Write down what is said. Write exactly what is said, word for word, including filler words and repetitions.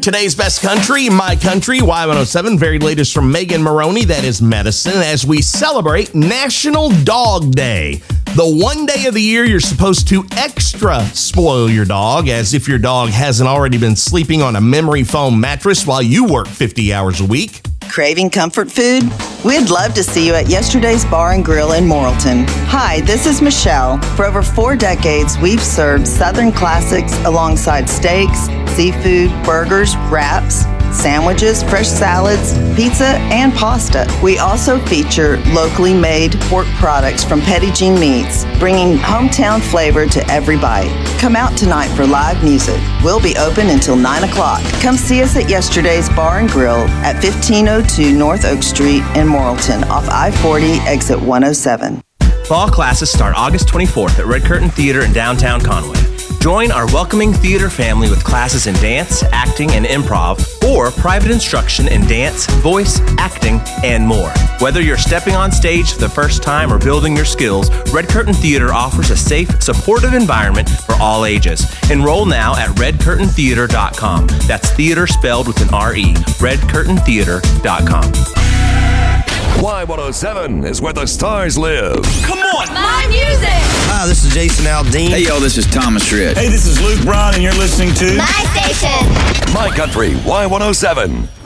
Today's best country, My Country, Y one oh seven. Very latest from Megan Maroney, that is Medicine, as we celebrate National Dog Day. The one day of the year you're supposed to extra spoil your dog, as if your dog hasn't already been sleeping on a memory foam mattress while you work fifty hours a week. Craving comfort food? We'd love to see you at Yesterday's Bar and Grill in Morrilton. Hi, this is Michelle. For over four decades, we've served Southern classics alongside steaks, seafood, burgers, wraps, sandwiches, fresh salads, pizza, and pasta. We also feature locally made pork products from Petit Jean Meats, bringing hometown flavor to every bite. Come out tonight for live music. We'll be open until nine o'clock. Come see us at Yesterday's Bar and Grill at fifteen oh two North Oak Street in Morrilton off I forty, exit one oh seven. Fall classes start August twenty-fourth at Red Curtain Theater in downtown Conway. Join our welcoming theater family with classes in dance, acting, and improv, or private instruction in dance, voice, acting, and more. Whether you're stepping on stage for the first time or building your skills, Red Curtain Theater offers a safe, supportive environment for all ages. Enroll now at red curtain theater dot com. That's theater spelled with an R E, red curtain theater dot com. Y one oh seven is where the stars live. Come on! My music! Hi, this is Jason Aldean. Hey, yo, this is Thomas Rhett. Hey, this is Luke Bryan, and you're listening to My station! My Country, Y one oh seven.